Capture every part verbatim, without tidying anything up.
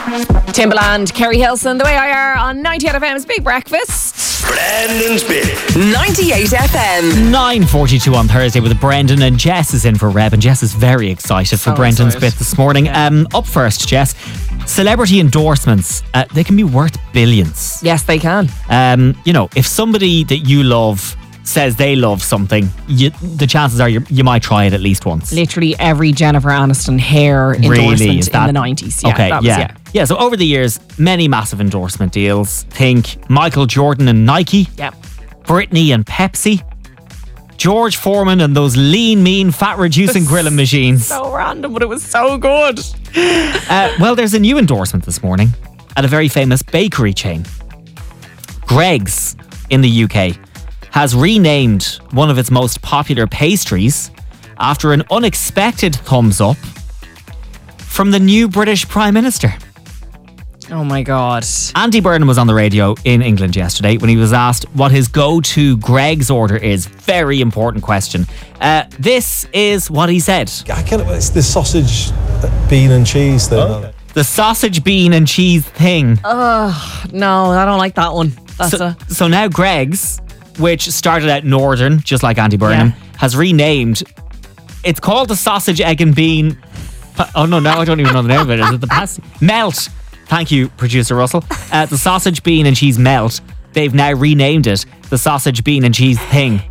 Timbaland, Kerry Hilson, The Way I Are on ninety-eight F M's Big Breakfast. Brendan's Bit. ninety-eight F M. nine forty-two on Thursday with Brendan, and Jess is in for Reb, and Jess is very excited for So Brendan's excited. Bit this morning. Yeah. Um, up first, Jess. Celebrity endorsements, uh, they can be worth billions. Yes, they can. Um, you know, if somebody that you love says they love something, you, the chances are you, you might try it at least once. Literally every Jennifer Aniston hair endorsement Really? Is in that- the nineties. Yeah, okay, that was, yeah. yeah. Yeah, so over the years, many massive endorsement deals. Think Michael Jordan and Nike, Yep. Britney and Pepsi, George Foreman and those lean, mean, fat-reducing grilling machines. So random, but it was so good. Uh, well, there's a new endorsement this morning at a very famous bakery chain. Greggs in the U K has renamed one of its most popular pastries after an unexpected thumbs up from the new British Prime Minister. Oh my God. Andy Burnham was on the radio in England yesterday when he was asked what his go-to Greggs order is. Very important question. Uh, this is what he said. I can't, it's the sausage, bean and cheese thing. Oh. The sausage, bean and cheese thing. Oh, no, I don't like that one. That's So, a... so now Greggs, which started out Northern, just like Andy Burnham, Yeah. has renamed. It's called the sausage, egg and bean. pa- Oh no, now I don't even know the name of it. Is it the pasty? Melt. Thank you, producer Russell. Uh, the sausage, bean and cheese melt. They've now renamed it the sausage, bean and cheese thing.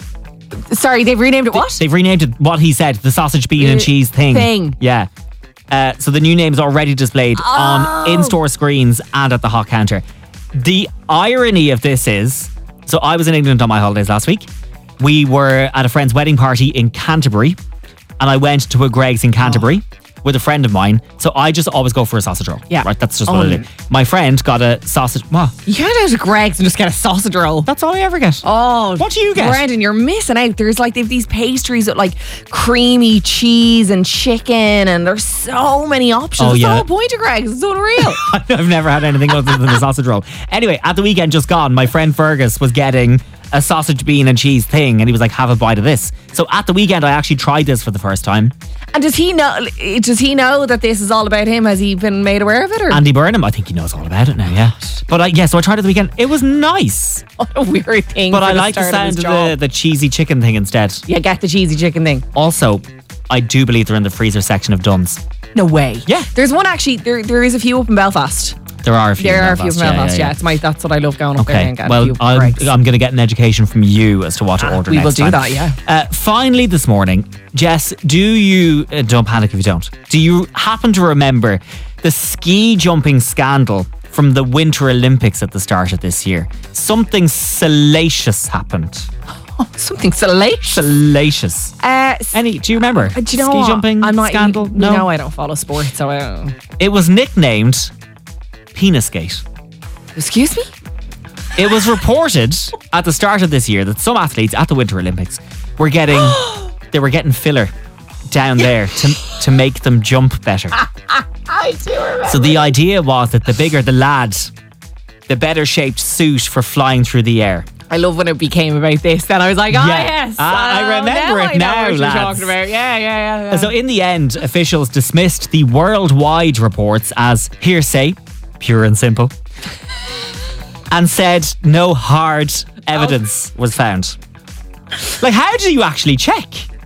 Sorry, they've renamed it what? They've renamed it what he said, the sausage, bean and Uh, cheese thing. thing. Yeah. Uh, so the new name is already displayed Oh. on in-store screens and at the hot counter. The irony of this is, so I was in England on my holidays last week. We were at a friend's wedding party in Canterbury, and I went to a Greggs in Canterbury with a friend of mine. So I just always go for a sausage roll. Yeah. Right, that's just Oh, what I yeah. do. My friend got a sausage. What? You can't go to Greggs and just get a sausage roll. That's all I ever get. Oh, What do you get? Brendan, you're missing out. There's like they've these pastries with like creamy cheese and chicken, and there's so many options. Oh, That's yeah. the whole point of Greggs. It's unreal. I've never had anything other than a sausage roll. Anyway, at the weekend just gone, my friend Fergus was getting a sausage, bean and cheese thing, and he was like, have a bite of this. So at the weekend, I actually tried this for the first time. And does he know? Does he know that this is all about him? Has he been made aware of it? Or Andy Burnham, I think he knows all about it now, yeah. But I, yeah, so I tried it the weekend. It was nice. what a weird thing. But for I the like the start of his sound of the, job. the cheesy chicken thing instead. Yeah, get the cheesy chicken thing. Also, I do believe they're in the freezer section of Dunn's. No way. Yeah. There's one actually. There, there is a few up in Belfast. There are a few. There in are a few Belfast, from Belfast. Yeah, yeah. it's my. That's what I love going up there Okay, and getting a well, few I'm, Greggs. I'm going to get an education from you as to what to Ah, order we next will do time. that, yeah. Uh, finally this morning, Jess, do you, uh, don't panic if you don't, do you happen to remember the ski jumping scandal from the Winter Olympics at the start of this year? Something salacious happened. Something salacious. Salacious. Uh, s- Any, do you remember? uh, do you know ski what? jumping I'm not, scandal? You, no. You know I don't follow sports, so I don't. It was nicknamed Penisgate. Excuse me? It was reported at the start of this year that some athletes at the Winter Olympics were getting they were getting filler down there to to make them jump better. I do remember. So the idea was that the bigger the lad, the better shaped suit for flying through the air. I love when it became about this. Then I was like, oh Yeah. yes, Ah, I oh, remember now it I know now, what you're lads. talking about. Yeah, yeah, yeah. yeah. So in the end, officials dismissed the worldwide reports as hearsay, pure and simple, and said no hard evidence was found. Like, how do you actually check?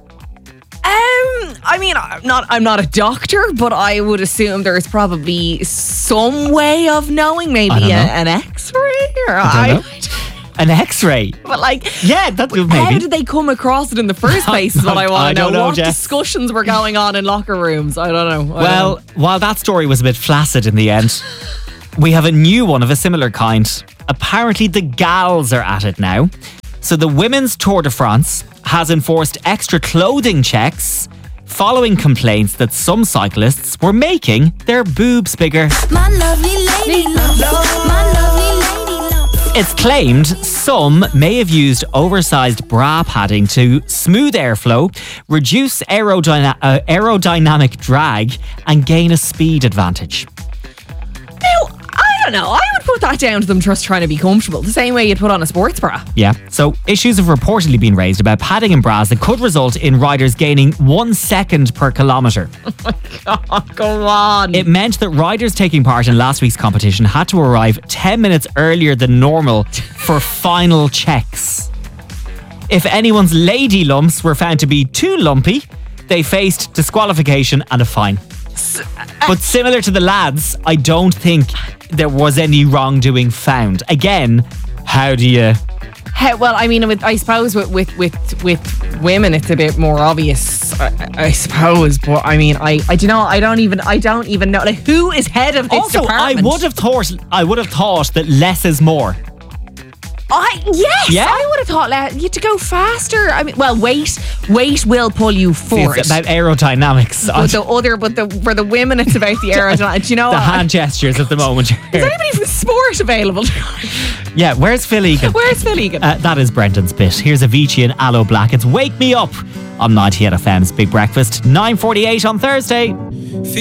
Um, I mean, I'm not. I'm not a doctor, but I would assume there's probably some way of knowing. Maybe I don't a, know. an X-ray, or I don't know. An X-ray. But like, Yeah, that how maybe. did they come across it in the first place? Is what I want I to know. don't know, What Jess. discussions were going on in locker rooms? I don't know. I Well, don't while that story was a bit flaccid in the end, we have a new one of a similar kind. Apparently, the gals are at it now. So the Women's Tour de France has enforced extra clothing checks following complaints that some cyclists were making their boobs bigger. My lovely lady love, my lovely lady love. It's claimed some may have used oversized bra padding to smooth airflow, reduce aerodyna- uh, aerodynamic drag, and gain a speed advantage. know. I don't know. I would put that down to them just trying to be comfortable, the same way you'd put on a sports bra. Yeah. So issues have reportedly been raised about padding in bras that could result in riders gaining one second per kilometre. Oh, go on. It meant that riders taking part in last week's competition had to arrive ten minutes earlier than normal for final checks. If anyone's lady lumps were found to be too lumpy, they faced disqualification and a fine. But similar to the lads, I don't think there was any wrongdoing found. Again, how do you... How, well, I mean, with, I suppose with, with with with women, it's a bit more obvious, I, I suppose. But I mean, I, I do you know, I don't even I don't even know, like, who is head of this Also, department. I would have thought I would have thought that less is more. I yes, Yeah? I would have thought that you had to go faster. I mean, well, weight weight will pull you forward. It's about aerodynamics. But the other, but the for the women, it's about the aerodynamics. Do you know, the what? hand gestures at the moment. Is anybody from sport available? Yeah, where's Phil Egan? Where's Phil Egan? Uh, that is Brendan's bit. Here's Avicii and Aloe Black. It's Wake Me Up on ninety-eight F M's Big Breakfast. nine forty-eight on Thursday.